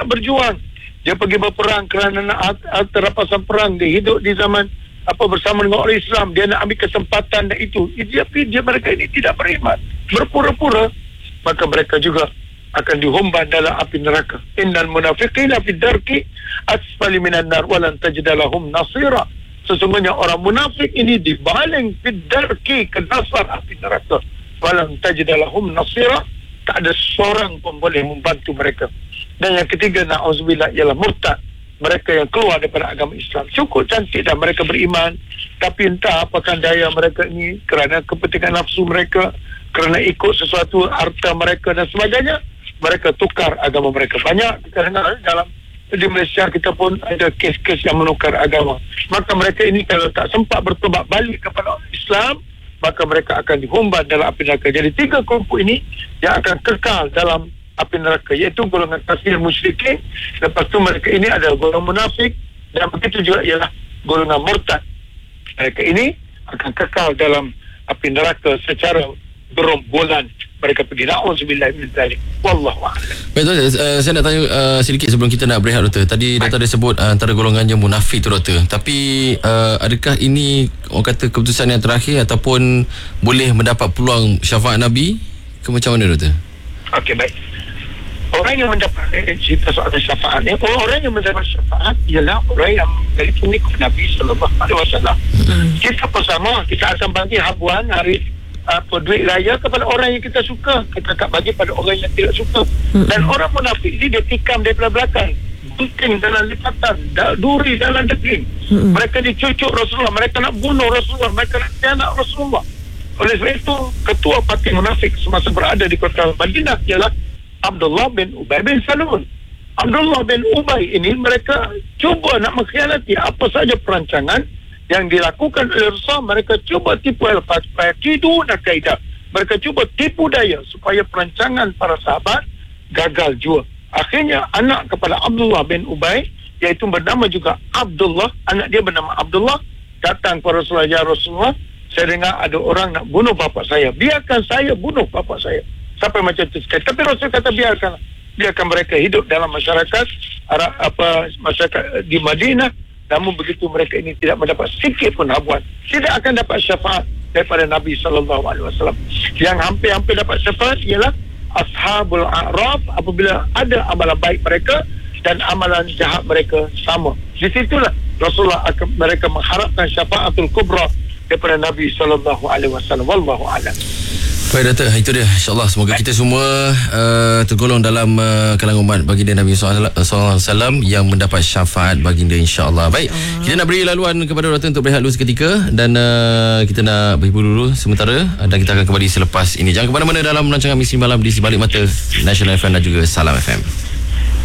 nak berjuang. Dia pergi berperang kerana nak rampasan perang. Dia hidup di zaman bersama dengan orang Islam. Dia nak ambil kesempatan dan itu. Tapi mereka ini tidak beriman, berpura-pura. Maka mereka juga akan dihumban dalam api neraka. Innal munafiqina fi darki asfali minan nar wa lan tajida lahum nasira. Sesungguhnya orang munafik ini dibaling fi darki ke dasar api neraka. Wa lan tajida lahum nasira. Tak ada seorang pun boleh membantu mereka. Dan yang ketiga, na'udzubillah, ialah murtad. Mereka yang keluar daripada agama Islam. Cukup cantik dan mereka beriman, tapi entah apakah daya mereka ini kerana kepentingan nafsu mereka, kerana ikut sesuatu harta mereka dan sebagainya, mereka tukar agama mereka. Banyak kita dengar dalam di Malaysia kita pun ada kes-kes yang menukar agama. Maka mereka ini kalau tak sempat bertobat balik kepada Islam, maka mereka akan dihumban dalam api neraka. Jadi 3 kelompok ini yang akan kekal dalam api neraka, iaitu golongan kafir musyrikin. Lepas tu mereka ini adalah golongan munafik, dan begitu juga ialah golongan murtad. Mereka ini akan kekal dalam api neraka secara gerombolan. Mereka pergi, na'udzubillah min dzalik. Wallahu a'lam. Baik, Doktor, saya nak tanya sedikit sebelum kita nak berehat, Doktor. Tadi Doktor ada sebut antara golongannya munafik tu, Doktor. Tapi adakah ini orang kata keputusan yang terakhir ataupun boleh mendapat peluang syafaat Nabi ke macam mana, Doktor? Okey, baik. Orang yang mendapat cerita soal syafaat ni, orang yang mendapat syafaat ialah orang yang dari pengikut Nabi SAW. Kita bersama, kita akan bagi habuan hari duit raya kepada orang yang kita suka. Kita tak bagi pada orang yang tidak suka. Dan orang munafik ini dia tikam daripada belakang, gunting dalam lipatan, duri dalam daging. Mereka dicucuk Rasulullah, mereka nak bunuh Rasulullah, mereka nak khianat Rasulullah. Oleh sebab itu, ketua parti munafik semasa berada di kota Madinah ialah Abdullah bin Ubay bin Salul. Abdullah bin Ubay ini mereka cuba nak mengkhianati apa saja perancangan yang dilakukan oleh Rasul. Mereka cuba tipu al-Fatidu dan Kaidah. Mereka cuba tipu daya supaya perancangan para sahabat gagal jua. Akhirnya anak kepada Abdullah bin Ubay, iaitu bernama juga Abdullah, anak dia bernama Abdullah, datang kepada Rasulullah, ya Rasulullah, saya dengar ada orang nak bunuh bapa saya, biarkan saya bunuh bapa saya. Sampai macam itu sekali. Tapi Rasul kata biarkan mereka hidup dalam masyarakat masyarakat di Madinah. Namun begitu mereka ini tidak mendapat sikit pun habuan, tidak akan dapat syafaat daripada Nabi SAW. Yang hampir-hampir dapat syafaat ialah Ashabul A'raf, apabila ada amalan baik mereka dan amalan jahat mereka sama. Di situlah Rasulullah mereka mengharapkan syafaatul kubra daripada Nabi SAW. Wallahu a'lam. Baik, Doktor, itu dia, insyaAllah semoga kita semua tergolong dalam kalangan umat baginda Nabi SAW yang mendapat syafaat baginda, insyaAllah. Baik, kita nak beri laluan kepada Doktor untuk berehat dulu seketika, dan kita nak berhibur dulu sementara, dan kita akan kembali selepas ini. Jangan ke mana-mana dalam rancangan Misteri Malam di Sebalik Mata National FM dan juga Salam FM.